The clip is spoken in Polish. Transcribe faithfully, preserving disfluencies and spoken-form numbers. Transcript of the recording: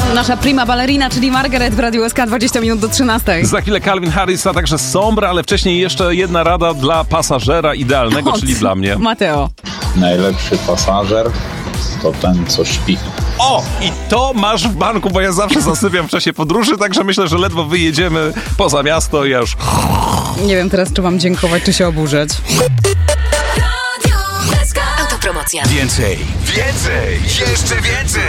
Nasza prima ballerina, czyli Margaret w Radiu S K, dwadzieścia minut do trzynastej. Za chwilę Calvin Harris, a także Sombra, ale wcześniej jeszcze jedna rada dla pasażera idealnego, Od czyli dla mnie. Mateo. Najlepszy pasażer to ten, co śpi. O! I to masz w banku, bo ja zawsze zasypiam w czasie podróży, także myślę, że ledwo wyjedziemy poza miasto i ja już... Nie wiem teraz, czy mam dziękować, czy się oburzać. Autopromocja. Więcej, więcej, jeszcze więcej.